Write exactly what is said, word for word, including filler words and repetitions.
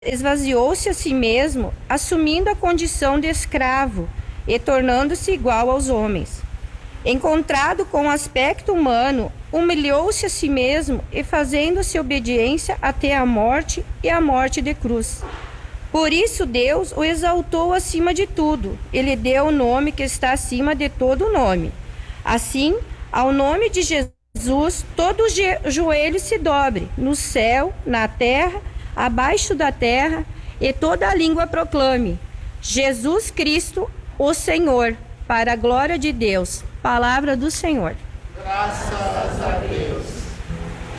esvaziou-se a si mesmo, assumindo a condição de escravo e tornando-se igual aos homens. Encontrado com aspecto humano, humilhou-se a si mesmo e fazendo-se obediência até a morte e a morte de cruz. Por isso Deus o exaltou acima de tudo e lhe deu o nome que está acima de todo nome. Assim, ao nome de Jesus, todo joelho se dobre, no céu, na terra, abaixo da terra, e toda a língua proclame: Jesus Cristo, o Senhor, para a glória de Deus. Palavra do Senhor. Graças a Deus.